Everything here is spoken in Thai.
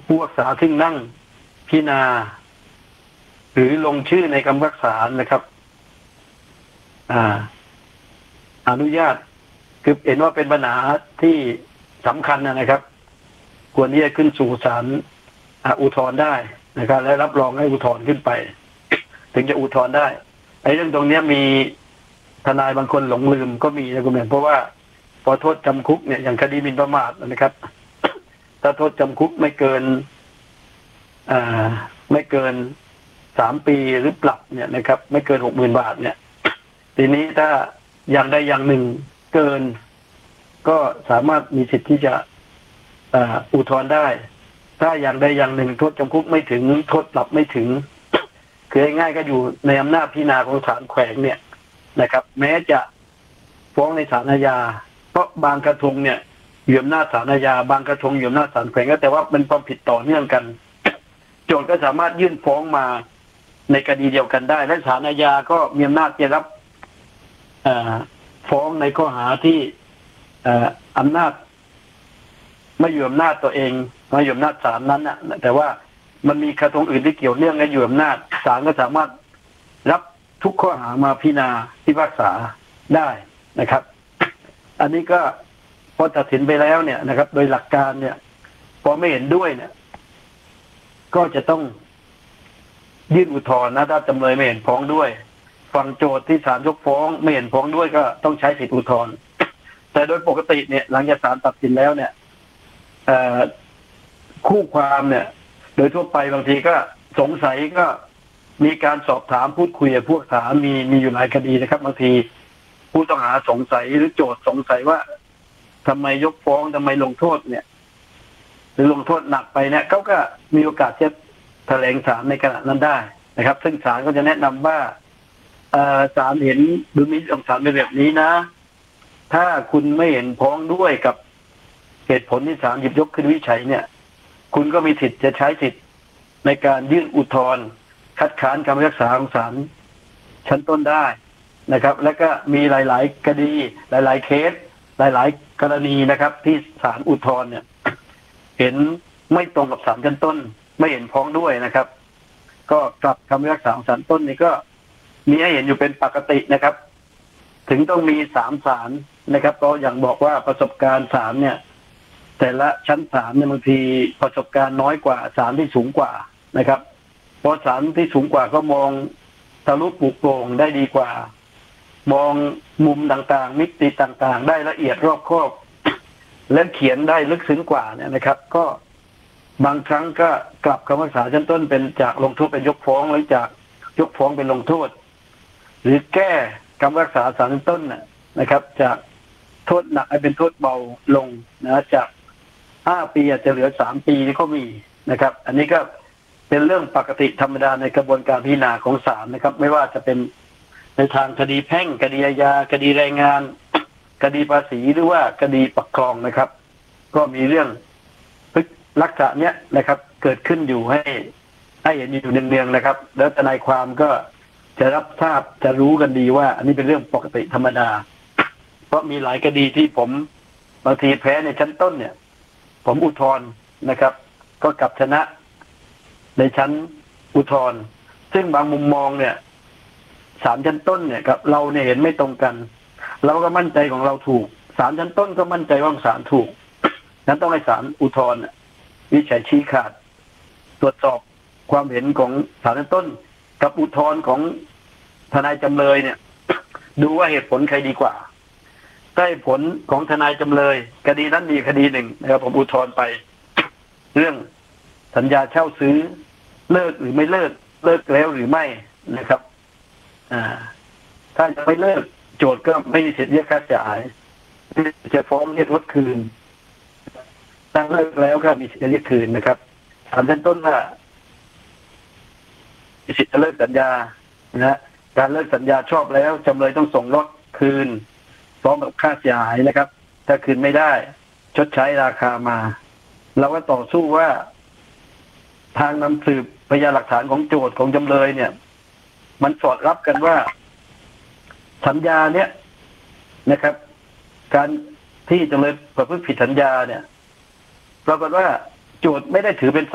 ผู้พิพากษาซึ่งนั่งพิจารณาหรือลงชื่อในคำพิพากษานะครับอนุญาตคือเห็นว่าเป็นปัญหาที่สำคัญนะครับควรที่จะขึ้นสู่ศาลอุทธรณ์ได้นะครับและรับรองให้อุทธรณ์ขึ้นไปถึงจะอุทธรณ์ได้ไอ้เรื่องตรงนี้มีทนายบางคนหลงลืมก็มีนะคุณแม่เพราะว่าพอโทษจำคุกเนี่ยอย่างคดีหมิ่นประมาทนะครับถ้าโทษจำคุกไม่เกิน3 ปีหรือปรับเนี่ยนะครับไม่เกิน 60,000 บาทเนี่ยทีนี้ถ้าอย่างใดอย่างหนึ่งเกินก็สามารถมีสิทธิ์ที่จะอุทธรณ์ได้ถ้าอย่างใดอย่างหนึ่งโทษจำคุกไม่ถึงโทษปรับไม่ถึงคือง่ายๆก็อยู่ในอำนาจพิจารณาของศาลแขวงเนี่ยนะครับแม้จะฟ้องในศาลอาญาเพราะบางกระทงเนี่ยอยู่อำนาจศาลอาญาบางกระทงอยู่อำนาจศาลแขวงก็แต่ว่าเป็นความผิดต่อเนื่องกันโจทก์ก็สามารถยื่นฟ้องมาในคดีเดียวกันได้และศาลอาญาก็มีอำนาจจะรับฟ้องในข้อหาที่อำนาจไม่อยู่อำนาจตัวเองไม่อยู่อำนาจศาลนั้นนะแต่ว่ามันมีกระทงอื่นที่เกี่ยวเนื่องและอยู่อำนาจศาลก็สามารถรับทุกข้อหามาพิจารณาพิพากษาได้นะครับอันนี้ก็พอตัดสินไปแล้วเนี่ยนะครับโดยหลักการเนี่ยพอไม่เห็นด้วยเนี่ยก็จะต้องยื่นอุทธรณ์นะถ้าจำเลยไม่เห็นพ้องด้วยฝั่งโจทก์ที่ศาลยกฟ้องไม่เห็นพ้องด้วยก็ต้องใช้สิทธิอุทธรณ์แต่โดยปกติเนี่ยหลังจากศาลตัดสินแล้วเนี่ยคู่ความเนี่ยโดยทั่วไปบางทีก็สงสัยก็มีการสอบถามพูดคุยกับผู้พิพากษามีอยู่หลายคดีนะครับบางทีผู้ต้องหาสงสัยหรือโจทก์สงสัยว่าทำไมยกฟ้องทำไมลงโทษเนี่ยหรือลงโทษหนักไปเนี่ยเขาก็มีโอกาสจะแถลงศาลในขณะนั้นได้นะครับซึ่งศาลก็จะแนะนำว่าศาลเห็นดุลพินิจของศาลเป็นแบบนี้นะถ้าคุณไม่เห็นพ้องด้วยกับเหตุผลที่ศาลหยิบยกขึ้นวิจัยเนี่ยคุณก็มีสิทธิ์จะใช้สิทธิ์ในการยื่นอุทธรณ์คัดค้านคำพิพากษาของศาลชั้นต้นได้นะครับแล้วก็มีหลายๆคดีหลายๆเคสหลายๆกรณีนะครับที่ศาลอุทธรณ์เนี่ยเห็นไม่ตรงกับศาลชั้นต้นไม่เห็นพ้องด้วยนะครับก็กลับคำพิพากษาของศาลต้นนี่ก็มีให้เห็นอยู่เป็นปกตินะครับถึงต้องมี3 ศาลนะครับก็อย่างบอกว่าประสบการณ์ศาลเนี่ยแต่ละชั้นศาลเนี่ยบางทีประสบการณ์น้อยกว่าศาลที่สูงกว่านะครับเพราะศาลที่สูงกว่าก็มองทะลุปลุกโปร่งได้ดีกว่ามองมุมต่างๆมิติต่างๆได้ละเอียดรอบคอบและเขียนได้ลึกซึ้งกว่าเนี่ยนะครับก็บางครั้งก็กลับคำพิพากษาชั้นต้นเป็นจากลงโทษเป็นยกฟ้องหรือจากยกฟ้องเป็นลงโทษหรือแก้คำพิพากษาศาลชั้นต้นนะครับจากโทษหนักให้เป็นโทษเบาลงนะจาก5 ปีอาจจะเหลือ3 ปีนี่ก็มีนะครับอันนี้ก็เป็นเรื่องปกติธรรมดาในกระบวนการพิจารณาของศาลนะครับไม่ว่าจะเป็นในทางคดีแพ่งคดีอาญาคดีแรงงานคดีภาษีหรือว่าคดีปกครองนะครับก็มีเรื่องลักษณะเนี้ยนะครับเกิดขึ้นอยู่ให้เห็นอยู่เนืองๆนะครับแล้วทนายความก็จะรับทราบจะรู้กันดีว่าอันนี้เป็นเรื่องปกติธรรมดาเพราะมีหลายคดีที่ผมบางทีแพ้ในชั้นต้นเนี่ยผมอุทธรณ์นะครับก็กลับชนะในชั้นอุทธรณ์ซึ่งบางมุมมองเนี่ยศาลชั้นต้นเนี่ยกับเราเนี่ยเห็นไม่ตรงกันเราก็มั่นใจของเราถูกศาลชั้นต้นก็มั่นใจว่าศาลถูกนั้นต้องให้ศาลอุทธรณ์วินิจฉัยชี้ขาดตรวจสอบความเห็นของศาลชั้นต้นกับอุทธรณ์ของทนายจำเลยเนี่ยดูว่าเหตุผลใครดีกว่าถ้าเหตุผลของทนายจำเลยคดีนั้นมีคดีหนึ่งนะครับผมอุทธรณ์ไปเรื่องสัญญาเช่าซื้อเลิกหรือไม่เลิกแล้วหรือไม่นะครับถ้าจะไม่เลิกโจทก์ก็ไม่มีสิทธิ์เรียกค่าเสียหายจะฟ้องเรียกรถคืนถ้าเลิกแล้วก็มีสิทธิ์เรียกคืนนะครับศาลชั้นต้นว่ามีสิทธิ์จะเลิกสัญญานะการเลิกสัญญาชอบแล้วจำเลยต้องส่งรถคืนพร้อมกับค่าเสียหายนะครับถ้าคืนไม่ได้ชดใช้ราคามาเราก็ต่อสู้ว่าทางนำสืบพยานหลักฐานของโจทก์ของจำเลยเนี่ยมันสอดรับกันว่าสัญญาเนี่ยนะครับการที่จำเลยประพฤติผิดสัญญาเนี่ยปรากฏว่าโจทก์ไม่ได้ถือเป็น